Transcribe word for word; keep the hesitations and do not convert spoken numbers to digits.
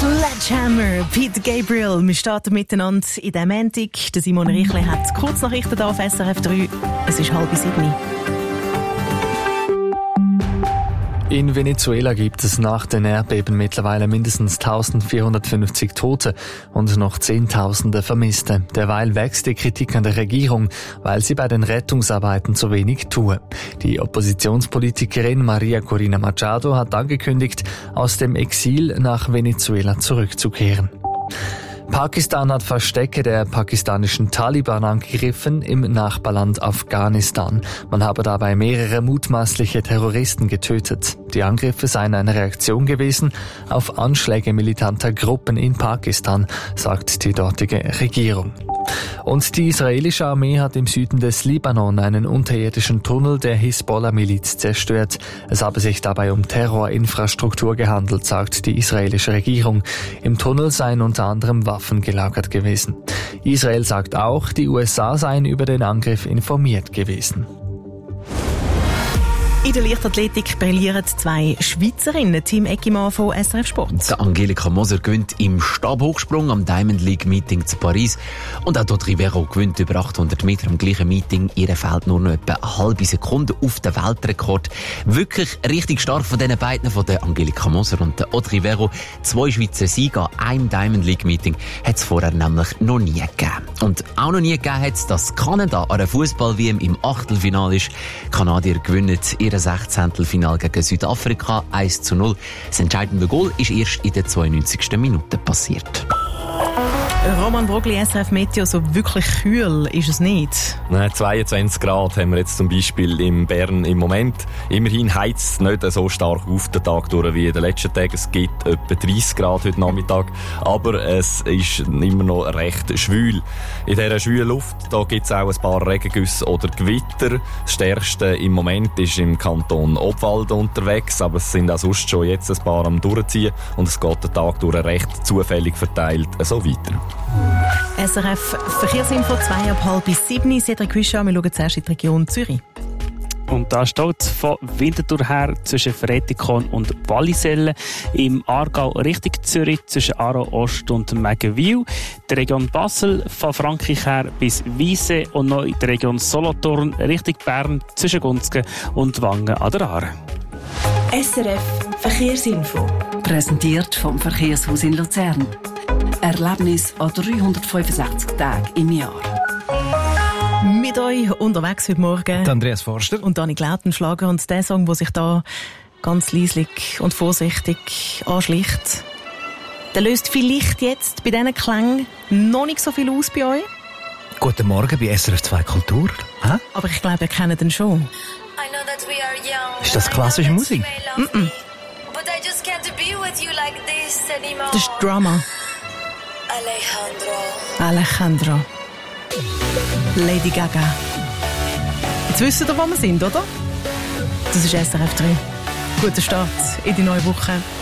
Sledgehammer, Peter Gabriel. Wir starten miteinander in der Montag. Der Simon Riechli hat Kurznachrichten hier auf S R F drei. Es ist halb sieben. In Venezuela gibt es nach den Erdbeben mittlerweile mindestens eintausendvierhundertfünfzig Tote und noch Zehntausende Vermisste. Derweil wächst die Kritik an der Regierung, weil sie bei den Rettungsarbeiten zu wenig tue. Die Oppositionspolitikerin Maria Corina Machado hat angekündigt, aus dem Exil nach Venezuela zurückzukehren. Pakistan hat Verstecke der pakistanischen Taliban angegriffen im Nachbarland Afghanistan. Man habe dabei mehrere mutmaßliche Terroristen getötet. Die Angriffe seien eine Reaktion gewesen auf Anschläge militanter Gruppen in Pakistan, sagt die dortige Regierung. Und die israelische Armee hat im Süden des Libanon einen unterirdischen Tunnel der Hisbollah-Miliz zerstört. Es habe sich dabei um Terrorinfrastruktur gehandelt, sagt die israelische Regierung. Im Tunnel seien unter anderem Waffen gelagert gewesen. Israel sagt auch, die U S A seien über den Angriff informiert gewesen. In der Leichtathletik brillieren zwei Schweizerinnen. Team Eckimann von S R F Sport. Der Angelika Moser gewinnt im Stabhochsprung am Diamond League Meeting zu Paris. Und auch Dot Rivero gewinnt über achthundert Meter am gleichen Meeting. Ihr fehlt nur noch etwa eine halbe Sekunde auf den Weltrekord. Wirklich richtig stark von diesen beiden, von der Angelika Moser und der Dot Rivero. Zwei Schweizer Siege an einem Diamond League Meeting hat es vorher nämlich noch nie gegeben. Und auch noch nie gegeben hat es, dass Kanada an der Fußball-W M im Achtelfinale ist. Kanadier gewinnen ihr Sechzehntelfinale gegen Südafrika eins zu null. Das entscheidende Goal ist erst in der zweiundneunzigsten Minute passiert. Roman Brogli, S R F Meteo, so wirklich kühl ist es nicht. Nein, zweiundzwanzig Grad haben wir jetzt zum Beispiel in Bern im Moment. Immerhin heizt es nicht so stark auf den Tag durch wie in den letzten Tagen. Es gibt etwa dreißig Grad heute Nachmittag, aber es ist immer noch recht schwül. In dieser schwülen Luft da gibt es auch ein paar Regengüsse oder Gewitter. Das stärkste im Moment ist im Kanton Obwalden unterwegs, aber es sind auch sonst schon jetzt ein paar am Durchziehen und es geht den Tag durch recht zufällig verteilt so weiter. S R F Verkehrsinfo zwei ab halb bis sieben. Cedric Wischer, wir schauen zuerst in die Region Zürich. Und da steht von Winterthur her zwischen Fretikon und Wallisellen, im Aargau Richtung Zürich zwischen Aarau Ost und Mägenwil, die Region Basel von Frankreich her bis Wiese und noch in der Region Solothurn Richtung Bern zwischen Gunzgen und Wangen an der Aare. S R F Verkehrsinfo, präsentiert vom Verkehrshaus in Luzern. Erlebnis an dreihundertfünfundsechzig Tagen im Jahr. Mit euch unterwegs heute Morgen Andreas Forster und Dani Glautenschlager. Und der Song, der sich da ganz leislich und vorsichtig anschlicht, der löst vielleicht jetzt bei diesen Klängen noch nicht so viel aus bei euch. Guten Morgen bei S R F zwei Kultur. Hä? Aber ich glaube, ihr kennt den schon. Ist das klassische Musik? Mm-mm. Das ist Drama. Alejandro. Lady Gaga. Jetzt wisst ihr, wo wir sind, oder? Das ist S R F drei. Guter Start in die neue Woche.